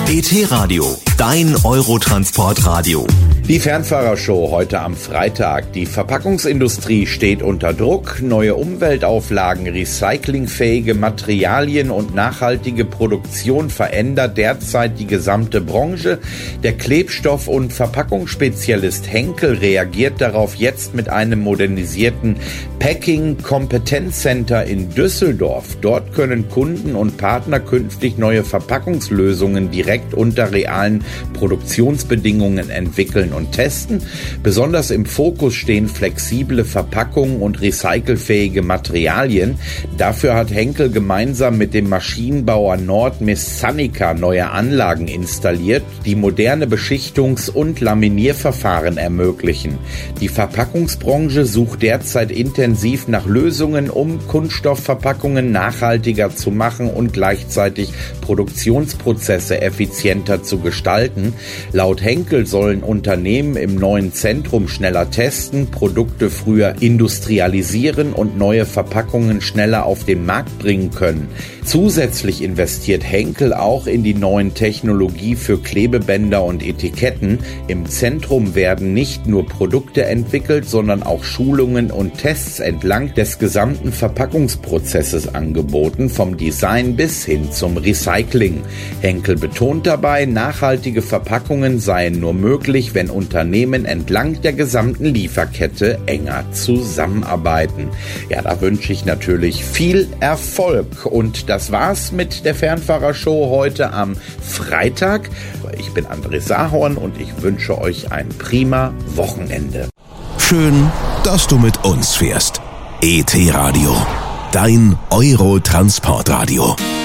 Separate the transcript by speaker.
Speaker 1: ET-Radio, dein Eurotransportradio.
Speaker 2: Die Fernfahrershow heute am Freitag. Die Verpackungsindustrie steht unter Druck. Neue Umweltauflagen, recyclingfähige Materialien und nachhaltige Produktion verändert derzeit die gesamte Branche. Der Klebstoff- und Verpackungsspezialist Henkel reagiert darauf jetzt mit einem modernisierten Packing-Kompetenzcenter in Düsseldorf. Dort können Kunden und Partner künftig neue Verpackungslösungen direkt unter realen Produktionsbedingungen entwickeln und testen. Besonders im Fokus stehen flexible Verpackungen und recycelfähige Materialien. Dafür hat Henkel gemeinsam mit dem Maschinenbauer Nord-Messanica neue Anlagen installiert, die moderne Beschichtungs- und Laminierverfahren ermöglichen. Die Verpackungsbranche sucht derzeit intensiv nach Lösungen, um Kunststoffverpackungen nachhaltiger zu machen und gleichzeitig Produktionsprozesse effizienter zu gestalten. Laut Henkel sollen Unternehmen im neuen Zentrum schneller testen, Produkte früher industrialisieren und neue Verpackungen schneller auf den Markt bringen können. Zusätzlich investiert Henkel auch in die neuen Technologie für Klebebänder und Etiketten. Im Zentrum werden nicht nur Produkte entwickelt, sondern auch Schulungen und Tests entlang des gesamten Verpackungsprozesses angeboten, vom Design bis hin zum Recycling. Henkel betont dabei, nachhaltige Verpackungen seien nur möglich, wenn Unternehmen entlang der gesamten Lieferkette enger zusammenarbeiten. Ja, da wünsche ich natürlich viel Erfolg. Und das war's mit der Fernfahrershow heute am Freitag. Ich bin André Sahorn und ich wünsche euch ein prima Wochenende.
Speaker 1: Schön, dass du mit uns fährst. ET-Radio, dein Eurotransportradio.